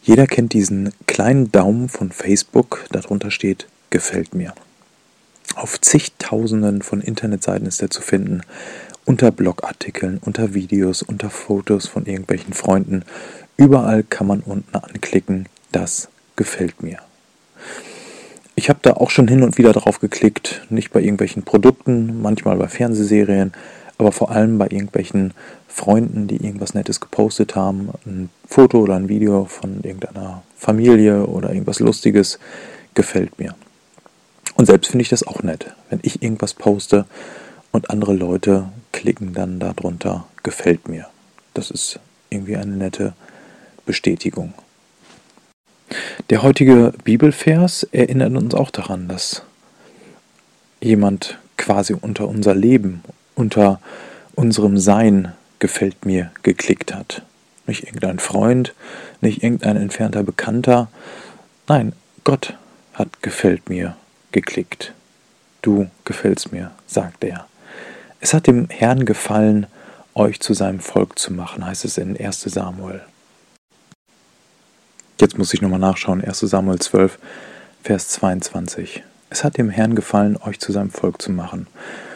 Jeder kennt diesen kleinen Daumen von Facebook, darunter steht "Gefällt mir". Auf zigtausenden von Internetseiten ist er zu finden, unter Blogartikeln, unter Videos, unter Fotos von irgendwelchen Freunden. Überall kann man unten anklicken, das gefällt mir. Ich habe da auch schon hin und wieder drauf geklickt, nicht bei irgendwelchen Produkten, manchmal bei Fernsehserien, aber vor allem bei irgendwelchen Freunden, die irgendwas Nettes gepostet haben, ein Foto oder ein Video von irgendeiner Familie oder irgendwas Lustiges, gefällt mir. Und selbst finde ich das auch nett, wenn ich irgendwas poste und andere Leute klicken dann darunter, gefällt mir. Das ist irgendwie eine nette Bestätigung. Der heutige Bibelvers erinnert uns auch daran, dass jemand quasi unter unser Leben, unter unserem Sein gefällt mir geklickt hat. Nicht irgendein Freund, nicht irgendein entfernter Bekannter. Nein, Gott hat gefällt mir geklickt. Du gefällst mir, sagt er. Es hat dem Herrn gefallen, euch zu seinem Volk zu machen, heißt es in 1. Samuel. Jetzt muss ich nochmal nachschauen, 1. Samuel 12, Vers 22. Es hat dem Herrn gefallen, euch zu seinem Volk zu machen.